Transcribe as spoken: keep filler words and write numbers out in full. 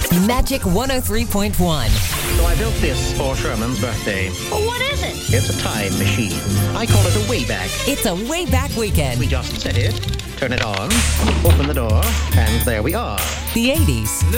Magic one oh three point one. So I built this for Sherman's birthday. Well, what is it? It's a time machine. I call it a Wayback. It's a way back weekend. We just set it, turn it on, open the door, and there we are. The eighties.